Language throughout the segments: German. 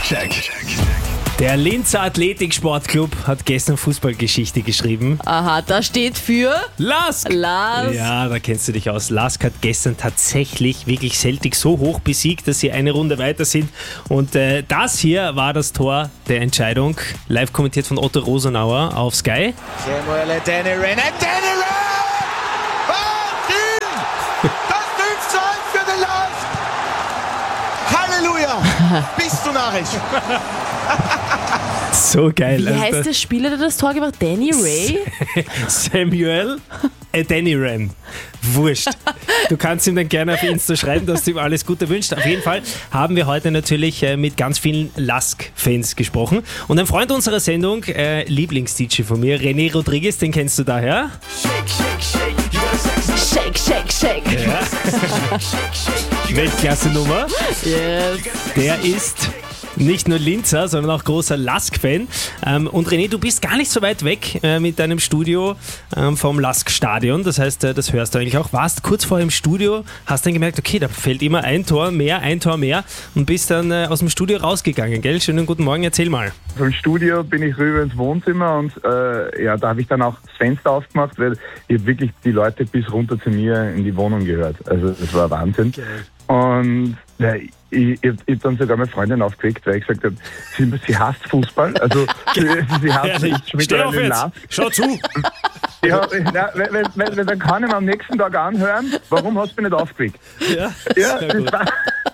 Der Linzer Athletik-Sportclub hat gestern Fußballgeschichte geschrieben. Aha, da steht für LASK! Ja, da kennst du dich aus. LASK hat gestern tatsächlich wirklich Celtic so hoch besiegt, dass sie eine Runde weiter sind. Und das hier war das Tor der Entscheidung. Live kommentiert von Otto Rosenauer auf Sky. Samuel Adeniran. Wahnsinn! Das 5:1 für den LASK! Halleluja! Bist du narrisch? So geil. Wie heißt der Spieler, der das Tor gemacht hat? Danny Ray? Samuel Adeniran. Wurscht. Du kannst ihm dann gerne auf Insta schreiben, dass du ihm alles Gute wünschst. Auf jeden Fall haben wir heute natürlich mit ganz vielen LASK-Fans gesprochen. Und ein Freund unserer Sendung, Lieblings-DJ von mir, René Rodriguez, den kennst du daher? Shake, shake, shake. Ja. Weltklasse-Nummer. Yes. Der ist nicht nur Linzer, sondern auch großer LASK-Fan. Und René, du bist gar nicht so weit weg mit deinem Studio vom LASK-Stadion. Das heißt, das hörst du eigentlich auch. Warst kurz vor im Studio, hast dann gemerkt, okay, da fällt immer ein Tor mehr und bist dann aus dem Studio rausgegangen, gell? Schönen guten Morgen, erzähl mal. Vom Studio bin ich rüber ins Wohnzimmer und da habe ich dann auch das Fenster aufgemacht, weil ich hab wirklich die Leute bis runter zu mir in die Wohnung gehört. Also das war Wahnsinn. Okay. Und ich hab dann sogar meine Freundin aufgeweckt, weil ich gesagt habe, sie hasst Fußball. Also sie hasst Steh auf jetzt, schau zu. Ja, weil dann kann ich mir am nächsten Tag anhören, warum hast du mich nicht aufgeweckt? Ja, das war...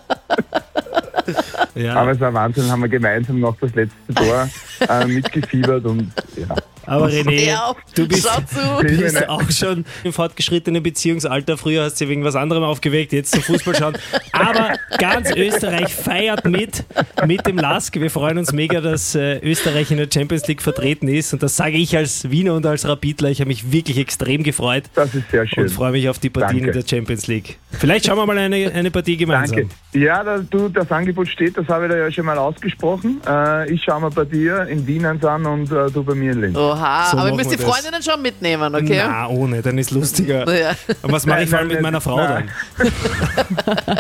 Ja. Aber es war Wahnsinn, haben wir gemeinsam noch das letzte Tor mitgefiebert und ja. Aber René, du bist auch schon im fortgeschrittenen Beziehungsalter. Früher hast du wegen was anderem aufgeweckt, jetzt zum Fußball schauen. Aber ganz Österreich feiert mit dem LASK. Wir freuen uns mega, dass Österreich in der Champions League vertreten ist. Und das sage ich als Wiener und als Rapidler. Ich habe mich wirklich extrem gefreut. Das ist sehr schön. Und freue mich auf die Partien in der Champions League. Vielleicht schauen wir mal eine Partie gemeinsam. Danke. Ja, das Angebot steht, das habe ich da ja schon mal ausgesprochen. Ich schaue mir bei dir in Wien eins an und du bei mir in Linz. Oha, So aber ihr machen müsst die wir das. Freundinnen schon mitnehmen, okay? Na, ohne, dann ist lustiger. Ja. Und was mache ich vor allem mit meiner Frau Nein. dann?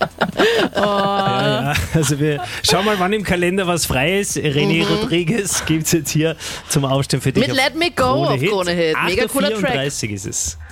Ja, also wir schauen mal, wann im Kalender was frei ist. René Rodriguez gibt es jetzt hier zum Aufstehen für dich. Mit Let Me Go auf Krone Hit. Mega cooler Track. 8:34 ist es.